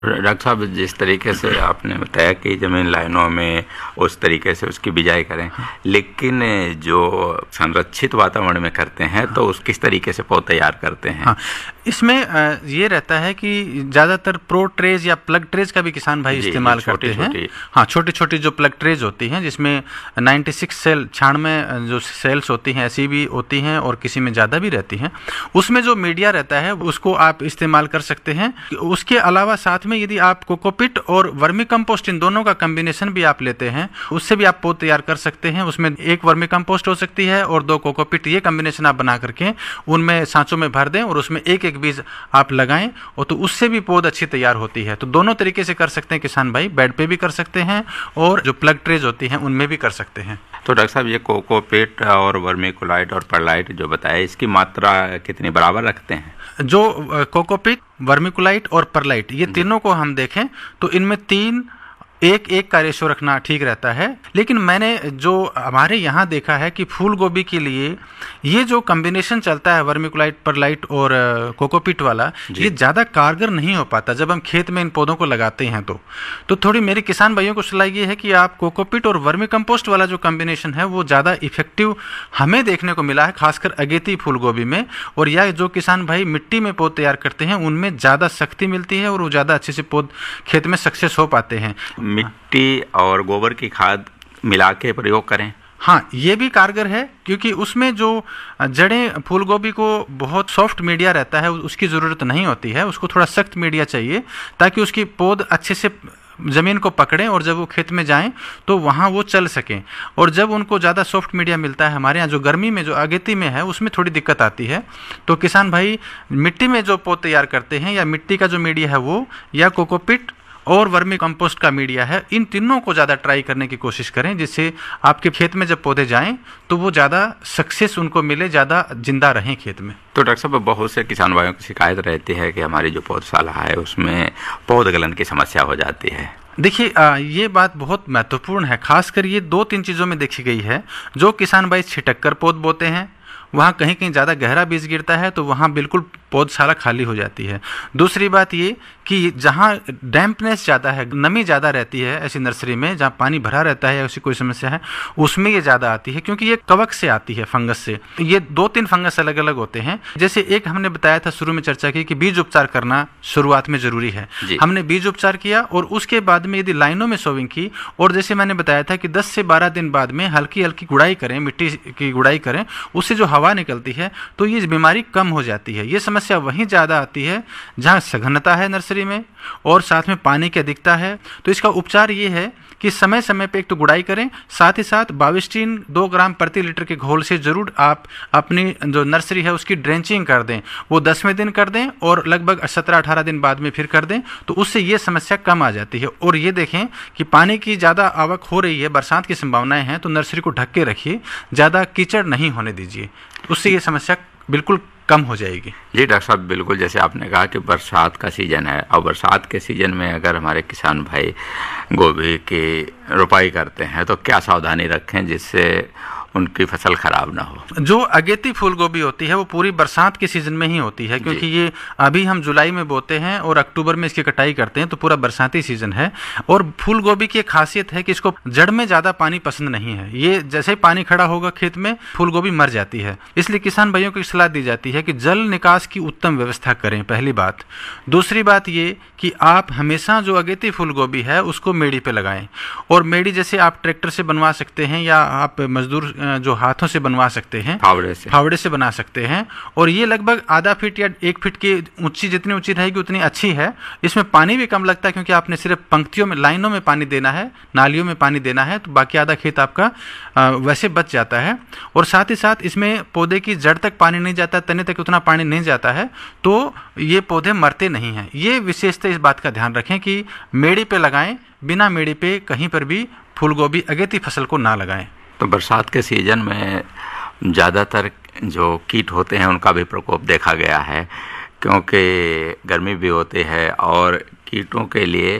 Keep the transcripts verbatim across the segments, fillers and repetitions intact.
Doctor साहब, जिस तरीके से आपने बताया कि ज़मीन लाइनों में उस तरीके से उसकी बिजाई करें, लेकिन जो संरक्षित वातावरण में करते हैं तो उस किस तरीके से पौध तैयार करते हैं? हाँ, इसमें ये रहता है कि ज़्यादातर प्रो ट्रेज या प्लग ट्रेज का भी किसान भाई इस्तेमाल करते हैं। हाँ, छोटी छोटी जो प्लग ट्रेज होती हैं जिसमें छियानवे सेल छाण में जो सेल्स होती हैं ऐसी भी होती हैं और किसी में ज़्यादा भी रहती हैं, उसमें जो मीडिया रहता है उसको आप इस्तेमाल कर सकते हैं। उसके अलावा साथ में यदि आप कोकोपिट और वर्मी कंपोस्ट इन दोनों का कम्बिनेशन भी आप लेते हैं उससे भी आप पौध तैयार कर सकते हैं। उसमें एक वर्मी कंपोस्ट हो सकती है और दो कोकोपिट, ये कम्बिनेशन आप बना करके उनमें सांचों में भर दें और उसमें एक एक बीज आप लगाएं और तो उससे भी पौध अच्छी तैयार होती है। तो दोनों तरीके से कर सकते हैं किसान भाई, बेड पे भी कर सकते हैं और जो प्लग ट्रेज होती हैं उनमें भी कर सकते हैं। तो डॉक्टर साहब, ये कोकोपिट और वर्मीकुलाइट और परलाइट जो बताया, इसकी मात्रा कितनी बराबर रखते हैं? जो कोकोपिट, वर्मीकुलाइट और परलाइट, ये तीनों को हम देखें तो इनमें तीन एक एक का रेशो रखना ठीक रहता है। लेकिन मैंने जो हमारे यहाँ देखा है कि फूल गोभी के लिए ये जो कम्बिनेशन चलता है वर्मीकुलाइट, परलाइट और कोकोपिट वाला, ये ज़्यादा कारगर नहीं हो पाता जब हम खेत में इन पौधों को लगाते हैं। तो तो थोड़ी मेरे किसान भाइयों को सलाह ये है कि आप कोकोपिट और वर्मी कंपोस्ट वाला जो कम्बिनेशन है वो ज़्यादा इफेक्टिव हमें देखने को मिला है, खासकर अगेती फूल गोभी में। और या जो किसान भाई मिट्टी में पौध तैयार करते हैं उनमें ज़्यादा शक्ति मिलती है और वो ज़्यादा अच्छे से पौध खेत में सक्सेस हो पाते हैं। मिट्टी और गोबर की खाद मिला के प्रयोग करें। हाँ, ये भी कारगर है क्योंकि उसमें जो जड़ें, फूल गोभी को बहुत सॉफ्ट मीडिया रहता है, उसकी ज़रूरत नहीं होती है, उसको थोड़ा सख्त मीडिया चाहिए ताकि उसकी पौध अच्छे से ज़मीन को पकड़ें और जब वो खेत में जाएं तो वहाँ वो चल सकें। और जब उनको ज़्यादा सॉफ्ट मीडिया मिलता है, हमारे यहाँ जो गर्मी में जो अगेती में है उसमें थोड़ी दिक्कत आती है, तो किसान भाई मिट्टी में जो पौध तैयार करते हैं या मिट्टी का जो मीडिया है वो, या कोकोपिट और वर्मी कंपोस्ट का मीडिया है, इन तीनों को ज़्यादा ट्राई करने की कोशिश करें जिससे आपके खेत में जब पौधे जाएं तो वो ज़्यादा सक्सेस उनको मिले, ज़्यादा जिंदा रहें खेत में। तो डॉक्टर साहब, बहुत से किसान भाइयों की शिकायत रहती है कि हमारी जो पौधशाला है उसमें पौध गलन की समस्या हो जाती है। देखिए, ये बात बहुत महत्वपूर्ण है, खासकर ये दो तीन चीज़ों में देखी गई है। जो किसान भाई छिटक कर पौध बोते हैं वहाँ कहीं कहीं ज़्यादा गहरा बीज गिरता है तो वहाँ बिल्कुल पौधशाला खाली हो जाती है। दूसरी बात ये कि जहाँ डैम्पनेस ज़्यादा है, नमी ज़्यादा रहती है, ऐसी नर्सरी में जहाँ पानी भरा रहता है या ऐसी कोई समस्या है, उसमें ये ज़्यादा आती है क्योंकि ये कवक से आती है, फंगस से। ये दो तीन फंगस अलग अलग होते हैं। जैसे एक हमने बताया था, शुरू में चर्चा की कि बीज उपचार करना शुरुआत में ज़रूरी है। हमने बीज उपचार किया और उसके बाद में यदि लाइनों में सोविंग की और जैसे मैंने बताया था कि दस से बारह दिन बाद में हल्की हल्की गुड़ाई करें, मिट्टी की गुड़ाई करें, उससे जो हवा निकलती है तो ये बीमारी कम हो जाती है। ये समस्या वहीं ज़्यादा आती है जहाँ सघनता है नर्सरी में और साथ में पानी की अधिकता है। तो इसका उपचार ये है कि समय समय पे एक तो गुड़ाई करें, साथ ही साथ बाविस्टीन दो ग्राम प्रति लीटर के घोल से जरूर आप अपनी जो नर्सरी है उसकी ड्रेंचिंग कर दें। वो दसवें दिन कर दें और लगभग सत्रह अठारह दिन बाद में फिर कर दें, तो उससे ये समस्या कम आ जाती है। और ये देखें कि पानी की ज़्यादा आवक हो रही है, बरसात की संभावनाएं हैं, तो नर्सरी को ढक के रखिए, ज़्यादा कीचड़ नहीं होने दीजिए, उससे ये समस्या बिल्कुल कम हो जाएगी। जी डॉक्टर साहब, बिल्कुल जैसे आपने कहा कि बरसात का सीज़न है और बरसात के सीज़न में अगर हमारे किसान भाई गोभी की रोपाई करते हैं तो क्या सावधानी रखें जिससे उनकी फसल खराब ना हो? जो अगेती फूल गोभी होती है वो पूरी बरसात के सीजन में ही होती है क्योंकि ये अभी हम जुलाई में बोते हैं और अक्टूबर में इसकी कटाई करते हैं, तो पूरा बरसाती सीजन है। और फूल गोभी की एक खासियत है कि इसको जड़ में ज़्यादा पानी पसंद नहीं है। ये जैसे ही पानी खड़ा होगा खेत में फूल गोभी मर जाती है। इसलिए किसान भाइयों को सलाह दी जाती है कि जल निकास की उत्तम व्यवस्था करें, पहली बात। दूसरी बात ये कि आप हमेशा जो अगेती फूल गोभी है उसको मेड़ी पे लगाएं। और मेड़ी जैसे आप ट्रैक्टर से बनवा सकते हैं या आप मजदूर जो हाथों से बनवा सकते हैं, फावड़े से फावड़े से बना सकते हैं। और ये लगभग आधा फीट या एक फीट की ऊंची, जितनी ऊंची रहेगी उतनी अच्छी है। इसमें पानी भी कम लगता है क्योंकि आपने सिर्फ पंक्तियों में, लाइनों में पानी देना है, नालियों में पानी देना है, तो बाकी आधा खेत आपका आ, वैसे बच जाता है। और साथ ही साथ इसमें पौधे की जड़ तक पानी नहीं जाता, तने तक उतना पानी नहीं जाता है, तो ये पौधे मरते नहीं हैं। ये विशेषता, इस बात का ध्यान रखें कि मेड़ी पे लगाएं, बिना मेड़ी पे कहीं पर भी फूल गोभी अगेती फसल को ना लगाएं। तो बरसात के सीजन में ज़्यादातर जो कीट होते हैं उनका भी प्रकोप देखा गया है क्योंकि गर्मी भी होती है और कीटों के लिए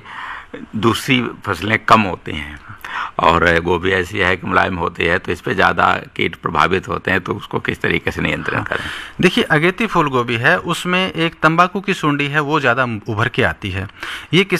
दूसरी फसलें कम होती हैं और गोभी ऐसी है कि मुलायम होती है, तो इस पे ज़्यादा कीट प्रभावित होते हैं, तो उसको किस तरीके से नियंत्रण करें? देखिए, अगेती फूल गोभी है, उसमें एक तंबाकू की सुंडी है, वो ज़्यादा उभर के आती है। ये